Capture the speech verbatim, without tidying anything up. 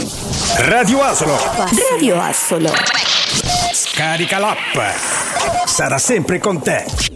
Radio Asolo. Radio Asolo. Scarica l'app. Sarà sempre con te.